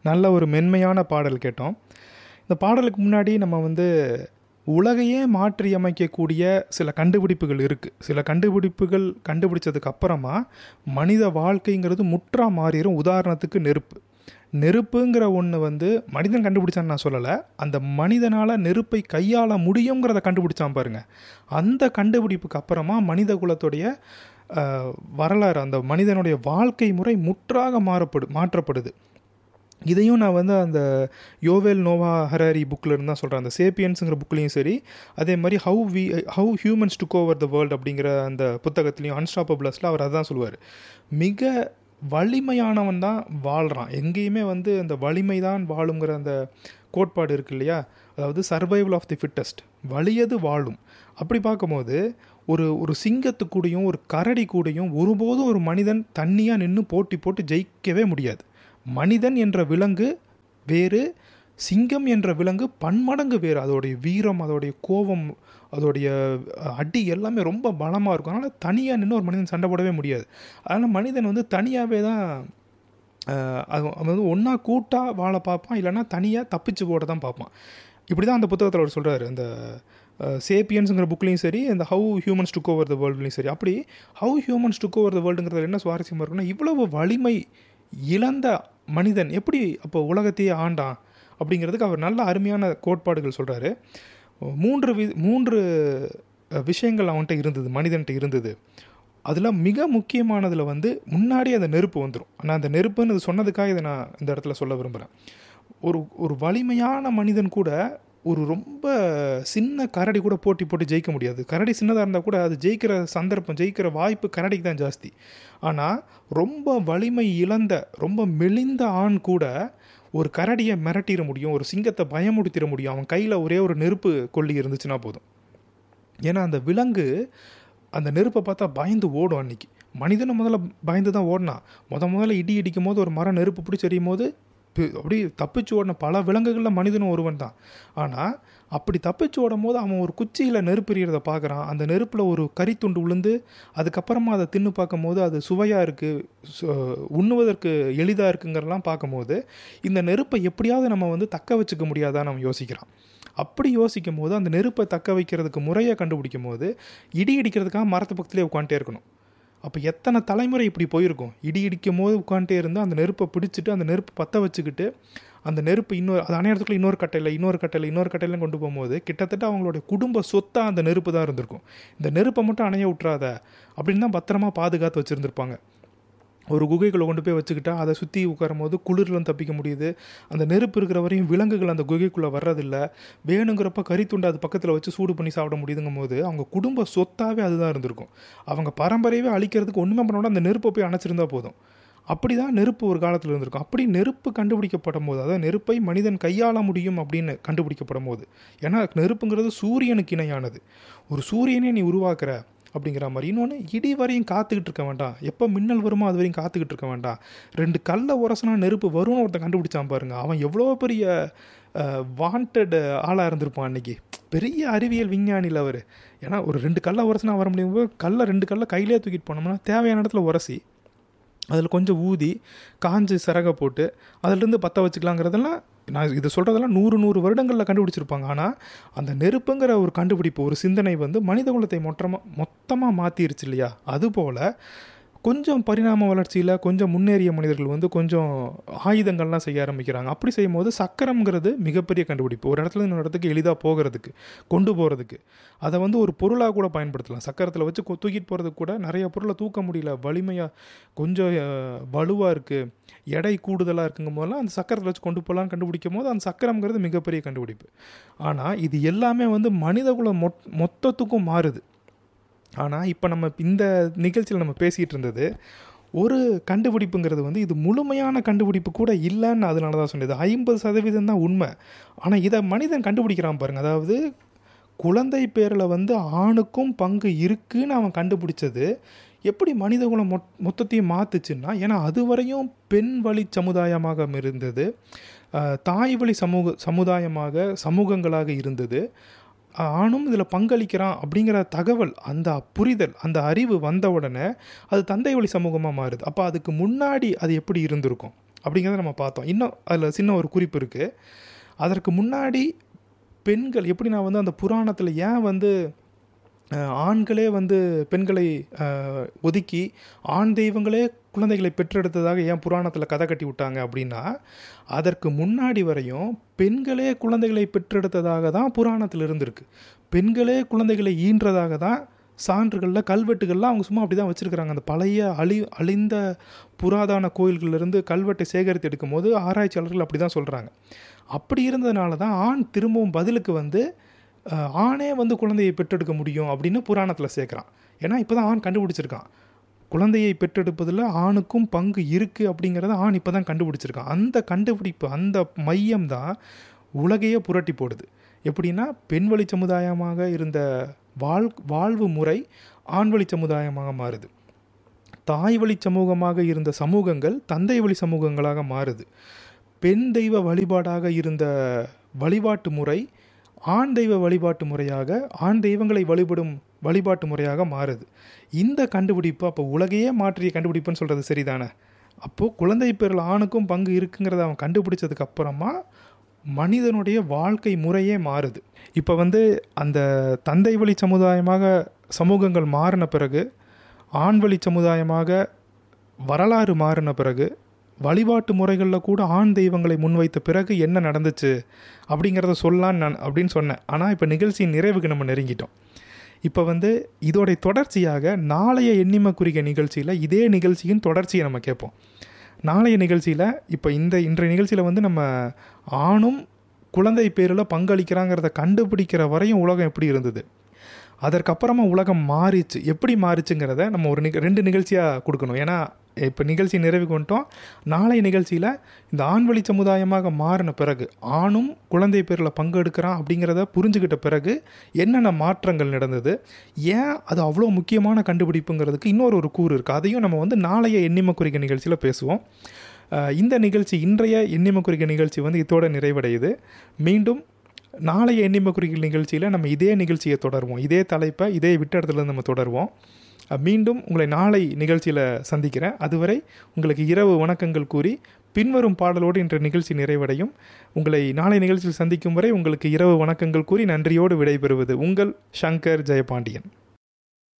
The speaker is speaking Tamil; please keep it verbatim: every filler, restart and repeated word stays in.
நல்ல ஒரு மென்மையான பாடல் கேட்டோம். இந்த பாடலுக்கு முன்னாடி நம்ம வந்து உலகையே மாற்றி அமைக்கக்கூடிய சில கண்டுபிடிப்புகள் இருக்குது. சில கண்டுபிடிப்புகள் கண்டுபிடிச்சதுக்கு அப்புறமா மனித வாழ்க்கைங்கிறது முற்றா மாறிடும். உதாரணத்துக்கு நெருப்பு. நெருப்புங்கிற ஒன்று வந்து மனிதன் கண்டுபிடிச்சான்னு நான் சொல்லலை, அந்த மனிதனால் நெருப்பை கையாள முடியுங்கிறத கண்டுபிடிச்சான் பாருங்க. அந்த கண்டுபிடிப்புக்கு அப்புறமா மனித குலத்துடைய வரலாறு, அந்த மனிதனுடைய வாழ்க்கை முறை முற்றாக மாறப்படு மாற்றப்படுது. இதையும் நான் வந்து அந்த யோவேல் நோவா ஹராரி புக்கில் இருந்து தான் சொல்கிறேன். அந்த சேப்பியன்ஸுங்கிற புக்லேயும் சரி, அதே மாதிரி how we how humans took over the world அப்படிங்கிற அந்த புத்தகத்துலேயும் அன்ஸ்டாப்பபிளஸில் அவர் அதான் சொல்லுவார். மிக வலிமையானவன் தான் வாழ்கிறான். எங்கேயுமே வந்து அந்த வலிமை தான் வாழுங்கிற அந்த கோட்பாடு இருக்கு இல்லையா, அதாவது சர்வைவல் ஆஃப் தி ஃபிட்டஸ்ட், வலியது வாழும். அப்படி பார்க்கும்போது ஒரு ஒரு சிங்கத்து கூடயும் ஒரு கரடி கூடயும் ஒருபோதும் ஒரு மனிதன் தண்ணியாக நின்று போட்டி போட்டு ஜெயிக்கவே முடியாது. மனிதன் என்ற விலங்கு வேறு, சிங்கம் என்ற விலங்கு பன்மடங்கு வேறு. அதோடைய வீரம், அதோடைய கோபம், அதோடைய அடி எல்லாமே ரொம்ப பலமாக இருக்கும். அதனால் தனியாக நின்று ஒரு மனிதன் சண்டை போடவே முடியாது. அதனால் மனிதன் வந்து தனியாகவே தான் அது வந்து ஒன்றா கூட்டாக வாழ பார்ப்பான், இல்லைன்னா தனியாக தப்பிச்சு போட தான் பார்ப்பான். இப்படி தான் அந்த புத்தகத்தில் அவர் சொல்கிறாரு. அந்த சேப்பியன்ஸுங்கிற புக்லேயும் சரி, இந்த how humans took over the வேர்ல்டுலையும் சரி. அப்படி how humans took over the வேர்ல்டுங்கிறது என்ன சுவாரஸ்யமாக இருக்குன்னா, இவ்வளவு வலிமை இழந்த மனிதன் எப்படி அப்போ உலகத்தையே ஆண்டான் அப்படிங்கிறதுக்கு அவர் நல்ல அருமையான கோட்பாடுகள் சொல்கிறாரு. மூன்று வி மூன்று விஷயங்கள் அவன்கிட்ட இருந்தது, மனிதன்கிட்ட இருந்தது. அதில் மிக முக்கியமானதில் வந்து முன்னாடி அந்த நெருப்பு வந்துடும். ஆனால் அந்த நெருப்புன்னு சொன்னதுக்காக இதை நான் இந்த இடத்துல சொல்ல விரும்புகிறேன். ஒரு ஒரு வலிமையான மனிதன் கூட ஒரு ரொம்ப சின்ன கரடி கூட போட்டி போட்டு ஜெயிக்க முடியாது. கரடி சின்னதாக இருந்தால் கூட அது ஜெயிக்கிற சந்தர்ப்பம், ஜெயிக்கிற வாய்ப்பு கரடிக்கு தான் ஜாஸ்தி. ஆனால் ரொம்ப வலிமை இழந்த, ரொம்ப மெலிந்த ஆண் கூட ஒரு கரடியை மிரட்டிட முடியும், ஒரு சிங்கத்தை பயமுடுத்திட முடியும். அவன் கையில் ஒரே ஒரு நெருப்பு கொல்லி இருந்துச்சுன்னா போதும். ஏன்னா அந்த விலங்கு அந்த நெருப்பை பார்த்தா பயந்து ஓடும். அன்றைக்கி மனிதனை முதல்ல பயந்து தான் ஓடினான். முத முதல்ல இடி இடிக்கும் போது ஒரு மரம் நெருப்பு பிடிச்சி எறியும் போது அப்படி தப்பிச்சு ஓடின பல விலங்குகளில் மனிதனும் ஒருவன் தான். ஆனால் அப்படி தப்பிச்சு ஓடும் போது அவன் ஒரு குச்சியில் நெருப்பு எறிகிறத பார்க்குறான். அந்த நெருப்பில் ஒரு கறித்துண்டு விழுந்து அதுக்கப்புறமா அதை தின்னு பார்க்கும் போது அது சுவையாக இருக்குது, உண்ணுவதற்கு எளிதாக இருக்குங்கிறலாம் பார்க்கும்போது இந்த நெருப்பை எப்படியாவது நம்ம வந்து தக்க வச்சுக்க முடியாதான்னு நம்ம யோசிக்கிறான். அப்படி யோசிக்கும் போது அந்த நெருப்பை தக்க வைக்கிறதுக்கு முறையை கண்டுபிடிக்கும் போது இடி இடிக்கிறதுக்காக மரத்து பக்கத்துலேயே உட்காந்துட்டே இருக்கணும். அப்போ எத்தனை தலைமுறை இப்படி போயிருக்கும். இடி இடிக்கும் போது உட்காந்துட்டே இருந்து அந்த நெருப்பை பிடிச்சிட்டு அந்த நெருப்பு பற்ற வச்சுக்கிட்டு அந்த நெருப்பு இன்னொரு அது அணையறதுக்குள்ள இன்னொரு கட்டையில் இன்னொரு கட்டையில் இன்னொரு கட்டையிலும் கொண்டு போகும்போது கிட்டத்தட்ட அவங்களுடைய குடும்ப சொத்தாக அந்த நெருப்பு தான் இருந்திருக்கும். இந்த நெருப்பை மட்டும் அணைய விட்றாத அப்படின்னு தான் பத்திரமா பாதுகாத்து வச்சுருந்துருப்பாங்க. ஒரு குகைக்குள்ளே கொண்டு போய் வச்சுக்கிட்டா அதை சுற்றி உட்காரும் போது குளிர்லாம் தப்பிக்க முடியுது. அந்த நெருப்பு இருக்கிற வரையும் விலங்குகள் அந்த குகைக்குள்ளே வர்றதில்லை. வேணுங்கிறப்ப கறித்துண்டு அது பக்கத்தில் வச்சு சூடு பண்ணி சாப்பிட முடியுதுங்கும் போது அவங்க குடும்ப சொத்தாகவே அதுதான் இருந்திருக்கும். அவங்க பரம்பரையவே அழிக்கிறதுக்கு ஒன்றுமே பண்ணோட அந்த நெருப்பை போய் அணைச்சிருந்தா போதும். அப்படி தான் நெருப்பு ஒரு காலத்தில் இருந்திருக்கும். அப்படி நெருப்பு கண்டுபிடிக்கப்படும் போது, அதாவது நெருப்பை மனிதன் கையாள முடியும் அப்படின்னு கண்டுபிடிக்கப்படும் போது, ஏன்னா நெருப்புங்கிறது சூரியனுக்கு இணையானது. ஒரு சூரியனே நீ உருவாக்குற அப்படிங்கிற மாதிரி. இன்னொன்று, இடி வரையும் காத்துக்கிட்டு இருக்க வேண்டாம், எப்போ மின்னல் வருமோ அது வரையும் காத்துக்கிட்டு இருக்க வேண்டாம். ரெண்டு கல்லை உரசனா நெருப்பு வரும்னு ஒருத்தன் கண்டுபிடிச்சான் பாருங்க. அவன் எவ்வளோ பெரிய வாண்டட் ஆளாக இருந்திருப்பான் அன்றைக்கி. பெரிய அறிவியல் விஞ்ஞானியில் அவர். ஏன்னா ஒரு ரெண்டு கல்லை உரசனா வர முடியும். கல்லை ரெண்டு கல்லை கையிலே தூக்கிட்டு போனோம்னா தேவையான இடத்துல உரசி அதில் கொஞ்சம் ஊதி காஞ்சி சிறகை போட்டு அதிலிருந்து பற்ற வச்சுக்கலாங்கிறதெல்லாம் நான் இது சொல்கிறதெல்லாம் நூறு நூறு வருடங்களில் கண்டுபிடிச்சிருப்பாங்க. ஆனால் அந்த நெருப்புங்கிற ஒரு கண்டுபிடிப்பு, ஒரு சிந்தனை வந்து மனித குலத்தை மொத்தமாக மொத்தமாக மாற்றிருச்சு இல்லையா. அதுபோல் கொஞ்சம் பரிணாம வளர்ச்சியில் கொஞ்சம் முன்னேறிய மனிதர்கள் வந்து கொஞ்சம் ஆயுதங்கள்லாம் செய்ய ஆரம்பிக்கிறாங்க. அப்படி செய்யும் போது சக்கரம்ங்கிறது மிகப்பெரிய கண்டுபிடிப்பு. ஒரு இடத்துல இன்னொரு இடத்துக்கு எளிதாக போகிறதுக்கு, கொண்டு போகிறதுக்கு, அதை வந்து ஒரு பொருளாக கூட பயன்படுத்தலாம். சக்கரத்தில் வச்சு தூக்கிட்டு போகிறதுக்கு கூட நிறைய பொருளை தூக்க முடியல, வலிமையாக கொஞ்சம் வலுவாக இருக்குது, எடை கூடுதலாக இருக்குங்கும் போதெல்லாம் அந்த சக்கரத்தில் வச்சு கொண்டு போகலான்னு கண்டுபிடிக்கும் போது அந்த சக்கரம்ங்கிறது மிகப்பெரிய கண்டுபிடிப்பு. ஆனால் இது எல்லாமே வந்து மனிதகுலம் மொ மொத்தத்துக்கும் மாறுது. ஆனால் இப்போ நம்ம இந்த நிகழ்ச்சியில் நம்ம பேசிகிட்டு இருந்தது ஒரு கண்டுபிடிப்புங்கிறது வந்து இது முழுமையான கண்டுபிடிப்பு கூட இல்லைன்னு அதனால தான் சொன்னது. ஐம்பது சதவீதம் தான் உண்மை. ஆனால் இதை மனிதன் கண்டுபிடிக்கிறான் பாருங்கள். அதாவது குழந்தை பேரில் வந்து ஆணுக்கும் பங்கு இருக்குன்னு அவன் கண்டுபிடிச்சது எப்படி மனிதகுலம் மொ மொத்தத்தையும் மாற்றுச்சுன்னா, ஏன்னா அதுவரையும் பெண் வழி சமுதாயமாக இருந்தது, தாய் வழி சமூக சமுதாயமாக சமூகங்களாக இருந்தது. ஆணும் இதில் பங்களிக்கிறான் அப்படிங்கிற தகவல், அந்த புரிதல், அந்த அறிவு வந்த உடனே அது தந்தை வழி சமூகமாக மாறுது. அப்போ அதுக்கு முன்னாடி அது எப்படி இருந்திருக்கும் அப்படிங்கிறத நம்ம பார்த்தோம். இன்னும் அதில் சின்ன ஒரு குறிப்பு இருக்குது. அதற்கு முன்னாடி பெண்கள் எப்படி நான் வந்து அந்த புராணத்தில் ஏன் வந்து ஆண்களே வந்து பெண்களை ஒதுக்கி ஆண் தெய்வங்களே குழந்தைகளை பெற்றெடுத்ததாக ஏன் புராணத்தில் கதை கட்டி விட்டாங்க அப்படின்னா, அதற்கு முன்னாடி வரையும் பெண்களே குழந்தைகளை பெற்றெடுத்ததாக தான் புராணத்தில் இருந்திருக்கு. பெண்களே குழந்தைகளை ஈன்றதாக தான் சான்றுகளில் கல்வெட்டுகள்லாம் அவங்க சும்மா அப்படி தான் வச்சுருக்கிறாங்க. அந்த பழைய அழி அழிந்த புராதன கோயில்களிலிருந்து கல்வெட்டை சேகரித்து எடுக்கும் போது ஆராய்ச்சியாளர்கள் அப்படி தான் சொல்கிறாங்க. அப்படி இருந்ததுனால தான் ஆண் திரும்பவும் பதிலுக்கு வந்து ஆணே வந்து குழந்தையை பெற்றெடுக்க முடியும் அப்படின்னு புராணத்தில் சேர்க்குறான். ஏன்னா இப்போ தான் ஆண் கண்டுபிடிச்சிருக்கான், குழந்தையை பெற்றெடுப்பதில் ஆணுக்கும் பங்கு இருக்குது அப்படிங்கிறத ஆண் இப்போ தான் கண்டுபிடிச்சிருக்கான். அந்த கண்டுபிடிப்பு, அந்த மையம் தான் உலகையே புரட்டி போடுது. எப்படின்னா, பெண் வழி சமுதாயமாக இருந்த வாழ் வாழ்வு முறை ஆண் வழி சமுதாயமாக மாறுது. தாய் வழி சமூகமாக இருந்த சமூகங்கள் தந்தை வழி சமூகங்களாக மாறுது. பெண் தெய்வ வழிபாடாக இருந்த வழிபாட்டு முறை ஆண் தெய்வ வழிபாட்டு முறையாக, ஆண் தெய்வங்களை வழிபடும் வழிபாட்டு முறையாக மாறுது. இந்த கண்டுபிடிப்பு அப்போ உலகையே மாற்றிய கண்டுபிடிப்புன்னு சொல்கிறது சரிதானே? அப்போது குழந்தை பேரில் ஆணுக்கும் பங்கு இருக்குங்கிறத அவன் கண்டுபிடிச்சதுக்கு அப்புறமா மனிதனுடைய வாழ்க்கை முறையே மாறுது. இப்போ வந்து அந்த தந்தை வழி சமுதாயமாக சமூகங்கள் மாறின பிறகு, ஆண் வழி சமுதாயமாக வரலாறு மாறின பிறகு, வழிபாட்டு முறைகளில் கூட ஆண் தெய்வங்களை முன்வைத்த பிறகு என்ன நடந்துச்சு அப்படிங்கிறத சொல்லலான்னு நான் அப்படின்னு சொன்னேன். ஆனால் இப்போ நிகழ்ச்சியின் நிறைவுக்கு நம்ம நெருங்கிட்டோம். இப்போ வந்து இதோடைய தொடர்ச்சியாக நாளைய எண்ணிம குறிக்க நிகழ்ச்சியில் இதே நிகழ்ச்சியின் தொடர்ச்சியை நம்ம கேட்போம். நாளைய நிகழ்ச்சியில் இப்போ இந்த இன்றைய நிகழ்ச்சியில் வந்து நம்ம ஆணும் குழந்தை பேரில் பங்களிக்கிறாங்கிறத கண்டுபிடிக்கிற வரையும் உலகம் எப்படி இருந்தது, அதற்கப்புறமா உலகம் மாறிச்சு, எப்படி மாறிச்சுங்கிறத நம்ம ஒரு நிக ரெண்டு நிகழ்ச்சியாக கொடுக்கணும். ஏன்னா இப்போ நிகழ்ச்சி நிறைவுக்கு வந்துட்டோம். நாளைய நிகழ்ச்சியில் இந்த ஆண்வழி சமுதாயமாக மாறின பிறகு, ஆணும் குழந்தை பேரில் பங்கெடுக்கிறான் அப்படிங்கிறத புரிஞ்சுக்கிட்ட பிறகு என்னென்ன மாற்றங்கள் நடந்தது, ஏன் அது அவ்வளோ முக்கியமான கண்டுபிடிப்புங்கிறதுக்கு இன்னொரு ஒரு கூறு இருக்குது. அதையும் நம்ம வந்து நாளைய எண்ணிம குறிக்க நிகழ்ச்சியில் பேசுவோம். இந்த நிகழ்ச்சி, இன்றைய எண்ணிம குறிக்க நிகழ்ச்சி வந்து இதோட நிறைவடையுது. மீண்டும் நாளைய எண்ணிம குறிக்க நிகழ்ச்சியில் நம்ம இதே நிகழ்ச்சியை தொடருவோம். இதே தலைப்பை இதே விட்ட இடத்துல நம்ம தொடருவோம். மீண்டும் உங்களை நாளை நிகழ்ச்சியில் சந்திக்கிறேன். அதுவரை உங்களுக்கு இரவு வணக்கங்கள் கூறி பின்வரும் பாடலோடு இன்ற நிகழ்ச்சி நிறைவடையும். உங்களை நாளை நிகழ்ச்சியில் சந்திக்கும் வரை உங்களுக்கு இரவு வணக்கங்கள் கூறி நன்றியோடு விடைபெறுவது உங்கள் சங்கர் ஜெயபாண்டியன்.